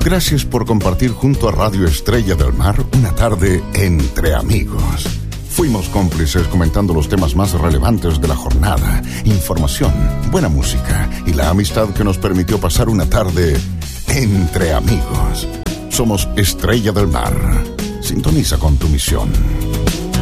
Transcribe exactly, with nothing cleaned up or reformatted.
Gracias por compartir junto a Radio Estrella del Mar una tarde entre amigos. Fuimos cómplices comentando los temas más relevantes de la jornada, información, buena música y la amistad que nos permitió pasar una tarde entre amigos. Somos Estrella del Mar. Sintoniza con tu misión.